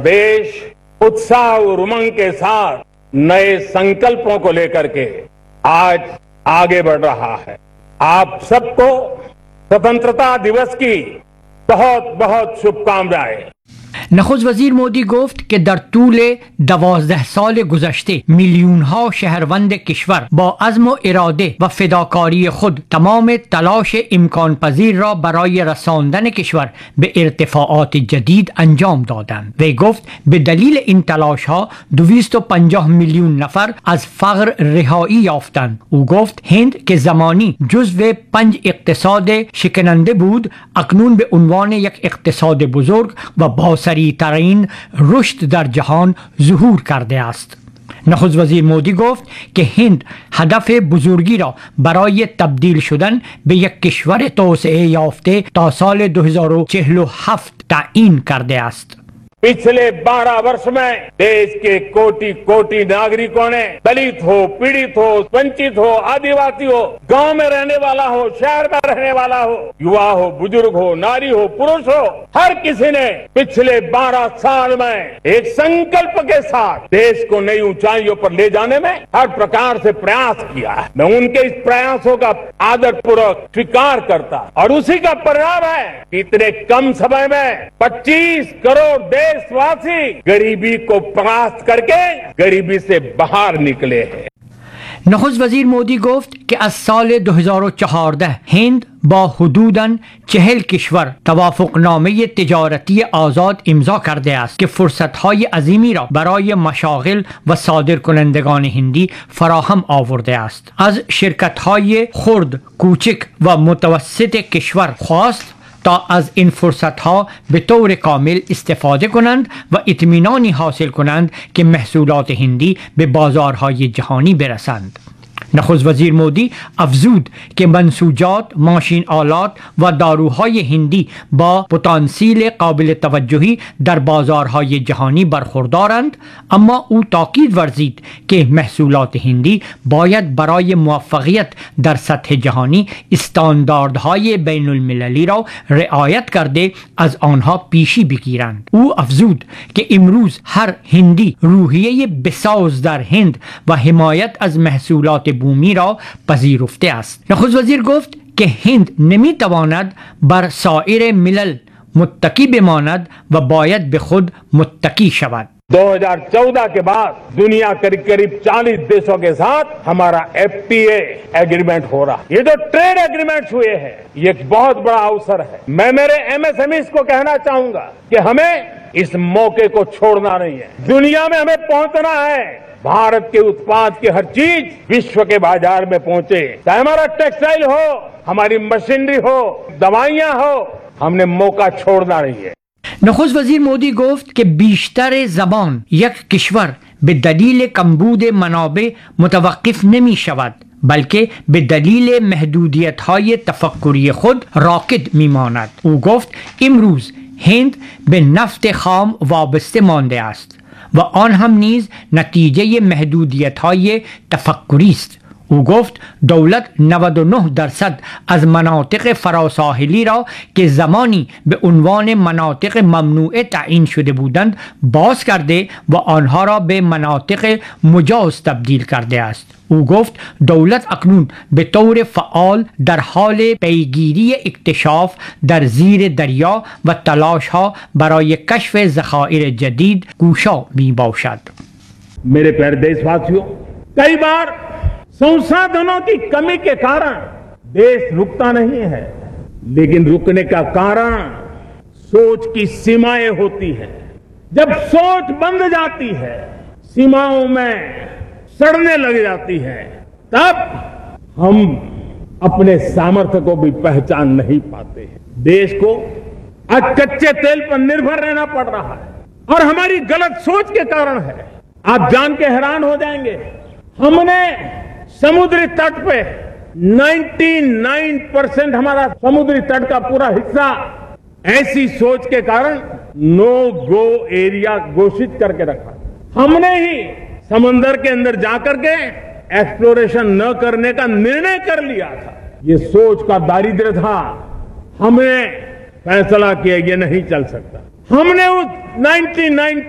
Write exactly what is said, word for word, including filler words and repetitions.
देश उत्साह और उमंग के साथ नए संकल्पों को लेकर के आज आगे बढ़ रहा है। आप सबको स्वतंत्रता दिवस की बहुत बहुत शुभकामनाएं। नखुस्त वजीर मोदी گفت که در طول دوازده سال گذشته میلیون ها شهروند کشور با عزم و اراده و فداکاری خود تمام تلاش امکان پذیر را برای رساندن کشور به ارتفاعات جدید انجام دادند. وی گفت به دلیل این تلاش ها دویست و پنجاه میلیون نفر از فقر رهایی یافتند. او گفت هند که زمانی جزو پنج اقتصاد شکننده بود اکنون به عنوان یک اقتصاد بزرگ و با سریع ترین رشد در جهان ظهور کرده است. نخست وزیر مودی گفت که هند هدف بزرگی را برای تبدیل شدن به یک کشور توسعه یافته تا سال دو هزار و چهل و هفت تعیین کرده است. पिछले बारह वर्ष में देश के कोटि कोटि नागरिकों ने दलित हो, पीड़ित हो, वंचित हो, आदिवासी हो, गांव में रहने वाला हो, शहर में रहने वाला हो, युवा हो, बुजुर्ग हो, नारी हो, पुरुष हो, हर किसी ने पिछले बारह साल में एक संकल्प के साथ देश को नई ऊंचाइयों पर ले जाने में हर प्रकार से प्रयास किया है। मैं उनके इस प्रयासों का आदर पूर्वक स्वीकार करता और उसी का परिणाम है कि इतने कम समय में पच्चीस करोड़ देशवासी गरीबी को परास्त करके गरीबी से बाहर निकले हैं. نخست وزیر مودی گفت که از سال دو هزار و چهارده هند با حدوداً چهل کشور توافقنامه تجارتی آزاد امضا کرده است که فرصتهای عظیمی را برای مشاغل و صادرکنندگان هندی فراهم آورده است. از شرکت‌های خرد، کوچک و متوسط کشور خواست تا از این فرصت ها به طور کامل استفاده کنند و اطمینانی حاصل کنند که محصولات هندی به بازارهای جهانی برسند. نخست وزیر مودی افزود که منسوجات، ماشین آلات و داروهای هندی با پتانسیل قابل توجهی در بازارهای جهانی برخوردارند، اما او تاکید ورزید که محصولات هندی باید برای موفقیت در سطح جهانی استانداردهای بین المللی را رعایت کرده از آنها پیشی بگیرند. او افزود که امروز هر هندی روحیه بساز در هند و حمایت از محصولات بومی را پذیرفته است. نخست وزیر گفت که هند نمی تواند بر سایر ملل متکی بماند و باید به خود متکی شود. दो हज़ार चौदह के बाद दुनिया करीब करीब चालीस देशों के साथ हमारा एफ टी ए एग्रीमेंट हो रहा है। ये जो ट्रेड एग्रीमेंट हुए हैं ये एक बहुत बड़ा अवसर है। मैं मेरे एम एस एम ई को कहना चाहूंगा कि हमें इस मौके को छोड़ना नहीं है। दुनिया में हमें पहुंचना है। भारत के उत्पाद की हर चीज विश्व के बाजार में पहुंचे, चाहे हमारा टेक्सटाइल हो, हमारी मशीनरी हो, दवाइयां हो, हमने मौका छोड़ना नहीं है. نخست وزیر مودی گفت که بیشتر زمان یک کشور به دلیل کمبود منابع متوقف نمی شود بلکه به دلیل محدودیت های تفکری خود راکد می ماند. او گفت امروز هند به نفت خام وابسته مانده است و آن هم نیز نتیجه محدودیت های تفکری است. او گفت دولت نود و نه درصد از مناطق فراساحلی را که زمانی به عنوان مناطق ممنوعه تعیین شده بودند باز کرده و آنها را به مناطق مجاز تبدیل کرده است. او گفت دولت اکنون به طور فعال در حال پیگیری اکتشاف در زیر دریا و تلاش ها برای کشف ذخایر جدید کوشا می باشد. मेरे प्यारे देशवासियों, कई बार संसाधनों की कमी के कारण देश रुकता नहीं है, लेकिन रुकने का कारण सोच की सीमाएं होती है। जब सोच बंध जाती है, सीमाओं में सड़ने लग जाती है, तब हम अपने सामर्थ्य को भी पहचान नहीं पाते हैं। देश को आज कच्चे तेल पर निर्भर रहना पड़ रहा है और हमारी गलत सोच के कारण है। आप जान के हैरान हो जाएंगे, हमने समुद्री तट पे निन्यानवे परसेंट हमारा समुद्री तट का पूरा हिस्सा ऐसी सोच के कारण नो गो एरिया घोषित करके रखा। हमने ही समंदर के अंदर जाकर के एक्सप्लोरेशन न करने का निर्णय कर लिया था। ये सोच का दारिद्र्य था। हमने फैसला किया ये नहीं चल सकता। हमने उस निन्यानवे